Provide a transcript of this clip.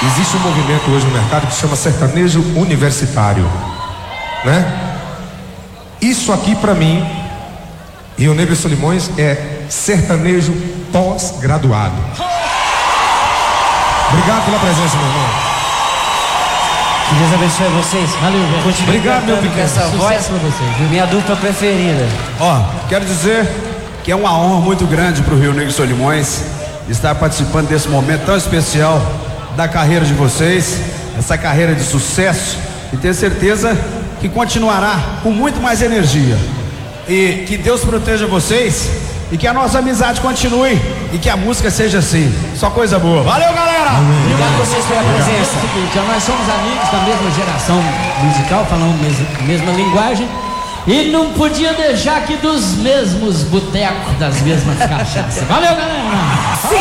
Existe um movimento hoje no mercado que se chama sertanejo universitário, né? Isso aqui pra mim, Rio Negro e Solimões, é sertanejo pós-graduado. Obrigado pela presença, meu irmão. Que Deus abençoe vocês. Valeu, velho. Continue Obrigado, meu pequeno. com essa voz pra vocês, viu? Minha dupla preferida. Ó, quero dizer que é uma honra muito grande pro Rio Negro e Solimões estar participando desse momento tão especial da carreira de vocês, essa carreira de sucesso, e tenho certeza que continuará com muito mais energia. E que Deus proteja vocês e que a nossa amizade continue e que a música seja assim, só coisa boa. Valeu, galera! Obrigado a vocês pela É presença. o seguinte, ó, nós somos amigos da mesma geração musical, falamos mesma linguagem, e não podia deixar aqui dos mesmos botecos, das mesmas cachaças. Valeu, galera!